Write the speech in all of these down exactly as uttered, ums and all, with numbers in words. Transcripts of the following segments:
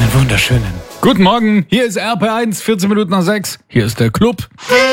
Einen wunderschönen guten Morgen, hier ist R P eins, vierzehn Minuten nach sechs. Hier ist der Club.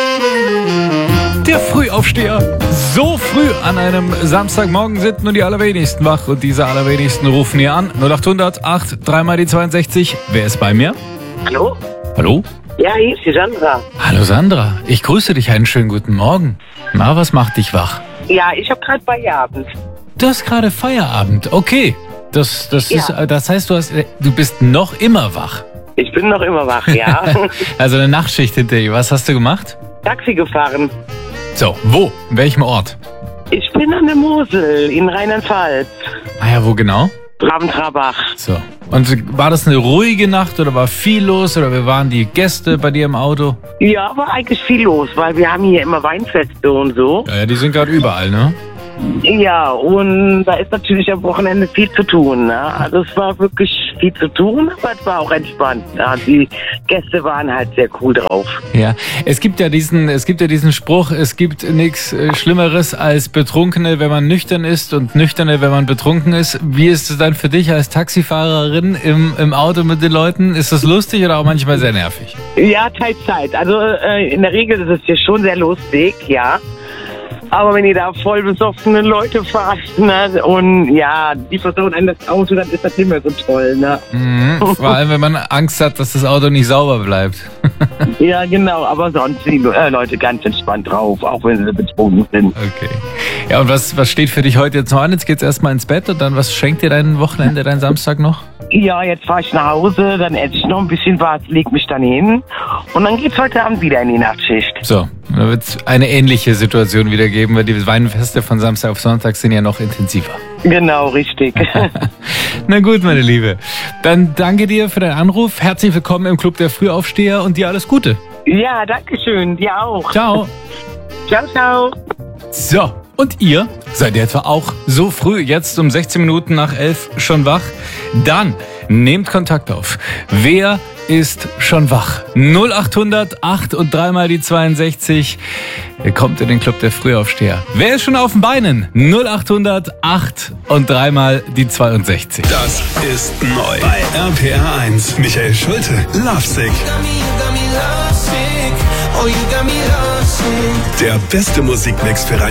Der Frühaufsteher. So früh an einem Samstagmorgen sind nur die allerwenigsten wach. Und diese allerwenigsten rufen hier an. null achthundert acht, dreimal die zweiundsechzig. Wer ist bei mir? Hallo? Hallo? Ja, hier ist die Sandra. Hallo Sandra, ich grüße dich, einen schönen guten Morgen. Na, was macht dich wach? Ja, ich habe gerade Feierabend. Du hast gerade Feierabend, okay. Das, das, Ja. ist, das heißt, du, hast, du bist noch immer wach. Ich bin noch immer wach, ja. Also eine Nachtschicht hinter dir. Was hast du gemacht? Taxi gefahren. So, wo? In welchem Ort? Ich bin an der Mosel in Rheinland-Pfalz. Ah ja, wo genau? Rabentrabach. So. Und war das eine ruhige Nacht oder war viel los oder wer waren die Gäste bei dir im Auto? Ja, war eigentlich viel los, weil wir haben hier immer Weinfeste und so. Ja, ja, die sind gerade überall, ne? Ja, und da ist natürlich am Wochenende viel zu tun. Ne? Also es war wirklich viel zu tun, aber es war auch entspannt. Ja? Die Gäste waren halt sehr cool drauf. Ja, es gibt ja diesen, es gibt ja diesen Spruch, es gibt nichts äh, Schlimmeres als Betrunkene, wenn man nüchtern ist und Nüchterne, wenn man betrunken ist. Wie ist es dann für dich als Taxifahrerin im, im Auto mit den Leuten? Ist das lustig oder auch manchmal sehr nervig? Ja, teils, teils. Also äh, in der Regel ist es hier schon sehr lustig, ja. Aber wenn ihr da voll besoffene Leute fahrt, ne, und ja, die versauen einem das Auto, dann ist das nicht mehr so toll, ne? Mhm, vor allem, wenn man Angst hat, dass das Auto nicht sauber bleibt. Ja, genau, aber sonst sind die äh, Leute ganz entspannt drauf, auch wenn sie betrunken sind. Okay. Ja, und was, was steht für dich heute jetzt noch an? Jetzt geht's erstmal ins Bett und dann, was schenkt dir dein Wochenende, dein Samstag noch? Ja, jetzt fahre ich nach Hause, dann esse ich noch ein bisschen was, leg mich dann hin und dann geht's heute Abend wieder in die Nachtschicht. So, da wird's eine ähnliche Situation wieder geben, weil die Weinfeste von Samstag auf Sonntag sind ja noch intensiver. Genau, richtig. Na gut, meine Liebe. Dann danke dir für deinen Anruf. Herzlich willkommen im Club der Frühaufsteher und dir alles Gute. Ja, danke schön, dir auch. Ciao. Ciao, ciao. So, und ihr? Seid ihr etwa auch so früh, jetzt um sechzehn Minuten nach elf schon wach? Dann nehmt Kontakt auf. Wer ist schon wach? null achthundert acht und dreimal die zweiundsechzig. Ihr kommt in den Club der Frühaufsteher. Wer ist schon auf den Beinen? null achthundert acht und dreimal die zweiundsechzig. Das ist neu bei R P R eins. Michael Schulte, Lovesick. Der beste Musikmix für